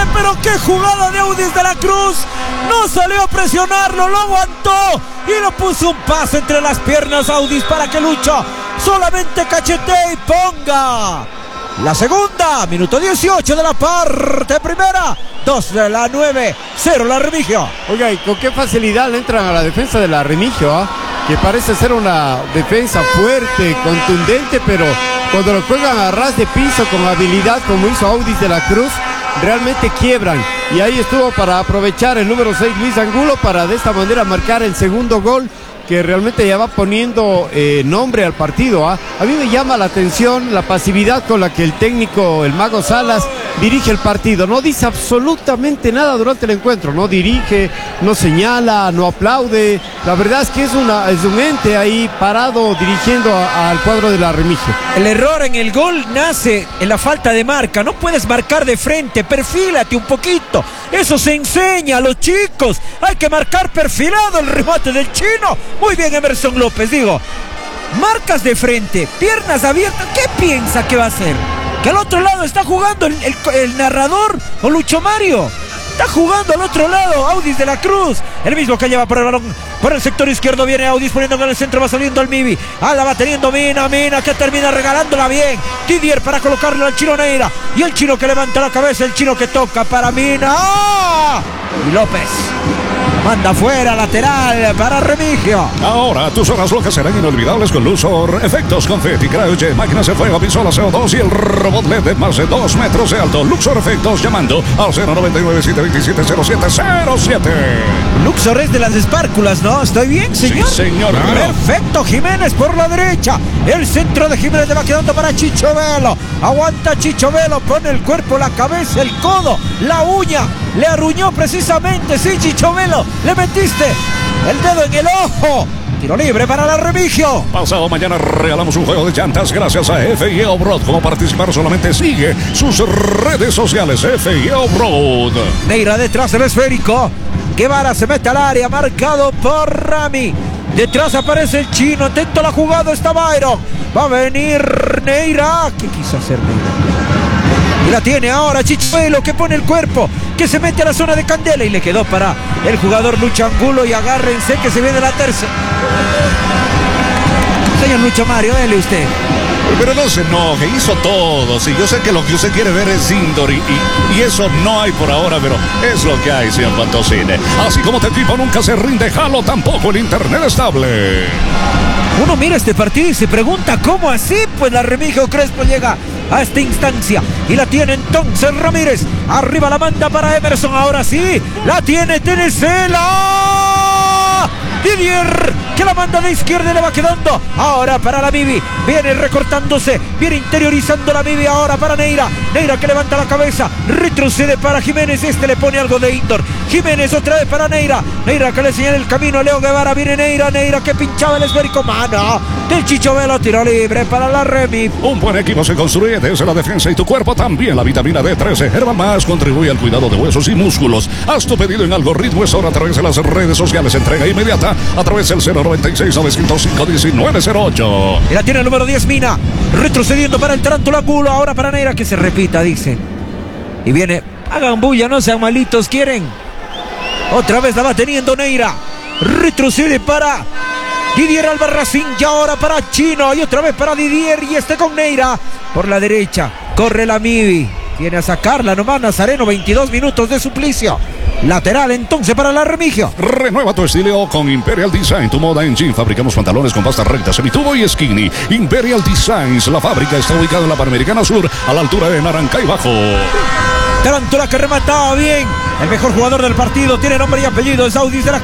pero qué jugada de Audis de la Cruz. No salió a presionarlo, lo aguantó y lo puso un pase entre las piernas Audis para que Lucho solamente cachetee y ponga la segunda. Minuto 18 de la parte primera. 2 de la 9, 0 la Remigio. Oiga, y con qué facilidad le entran a la defensa de la Remigio, que parece ser una defensa fuerte, contundente, pero cuando lo juegan a ras de piso con habilidad como hizo Audis de la Cruz, realmente quiebran. Y ahí estuvo para aprovechar el número 6 Luis Angulo para de esta manera marcar el segundo gol, que realmente ya va poniendo nombre al partido. A mí me llama la atención la pasividad con la que el técnico, el Mago Salas, dirige el partido. No dice absolutamente nada durante el encuentro, no dirige, no señala, no aplaude. La verdad es que es un ente ahí parado dirigiendo al cuadro de la Remigio. El error en el gol nace en la falta de marca. No puedes marcar de frente, perfílate un poquito. Eso se enseña a los chicos. Hay que marcar perfilado. El remate del chino. Muy bien, Emerson López, digo. Marcas de frente, piernas abiertas. ¿Qué piensa que va a hacer? Que al otro lado está jugando el narrador o Lucho Mario. Está jugando al otro lado Audis de la Cruz. El mismo que lleva por el balón. Por el sector izquierdo viene Audis poniendo en el centro. Va saliendo el Mibi. La va teniendo Mina que termina regalándola bien. Didier para colocarlo al chino Neira. Y el chino que levanta la cabeza. El chino que toca para Mina. Y López manda fuera, lateral para Remigio. Ahora tus horas locas serán inolvidables con Luxor. Efectos confeti, crouch, máquinas de fuego, pistola CO2 y el robot LED de más de 2 metros de alto. Luxor Efectos llamando al 099-727-0707. Luxor es de las espárculas, ¿no? ¿Estoy bien, señor? Sí, señor. Perfecto, Jiménez por la derecha. El centro de Jiménez le va quedando para Chicho Velo. Aguanta Chicho Velo, pone el cuerpo, la cabeza, el codo, la uña. Le arruñó precisamente, sí, Chicho Velo. Le metiste el dedo en el ojo. Tiro libre para la Remigio. Pasado mañana regalamos un juego de llantas gracias a F&E Offroad. ¿Cómo participar? Solamente sigue sus redes sociales. F&E Offroad. Neira detrás del esférico. Guevara se mete al área, marcado por Rami. Detrás aparece el chino. Atento a la jugada, está Byron. Va a venir Neira. ¿Qué quiso hacer Neira? Y la tiene ahora Chichuelo, que pone el cuerpo, que se mete a la zona de Candela y le quedó para el jugador Lucho Angulo. Y agárrense que se viene la tercera. Señor Lucho Mario, dele usted. Pero no se enoje, hizo todo. Sí, yo sé que lo que usted quiere ver es Indor y eso no hay por ahora, pero es lo que hay, señor Fantocine. Así como este equipo nunca se rinde, Jalo tampoco el internet estable. Uno mira este partido y se pregunta ¿cómo así? Pues la Remigio Crespo llega a esta instancia y la tiene entonces Ramírez. Arriba la manda para Emerson, ahora sí, la tiene Tenecela. Didier, que la manda de izquierda y le va quedando. Ahora para la Mibi, viene recortándose, viene interiorizando la Mibi ahora para Neira. Neira que levanta la cabeza, retrocede para Jiménez, este le pone algo de Indor. Jiménez otra vez para Neira. Neira que le señala el camino a Leo Guevara, viene Neira que pinchaba el esférico, mano del Chicho Velo, tiro libre para la Remi. Un buen equipo se construye desde la defensa y tu cuerpo también. La vitamina D13 Herbal Más contribuye al cuidado de huesos y músculos. Haz tu pedido en Algoritmo es ahora a través de las redes sociales. Entrega inmediata a través del 096-905-1908. Y la tiene el número 10 Mina, retrocediendo para el Tarántula Angulo, ahora para Neira, que se repita, dicen. Y viene, hagan bulla, no sean malitos, quieren. Otra vez la va teniendo Neira, retrocede para Didier Albarracín y ahora para Chino y otra vez para Didier y con Neira por la derecha. Corre la Mibi, viene a sacarla nomás Nazareno, 22 minutos de suplicio. Lateral entonces para la Remigio. Renueva tu estilo con Imperial Design, tu moda en jean. Fabricamos pantalones con pasta recta, semitubo y skinny. Imperial Designs, la fábrica está ubicada en la Panamericana Sur, a la altura de Naranjay Bajo. Tarántula que remataba bien. El mejor jugador del partido tiene nombre y apellido, es Audis de la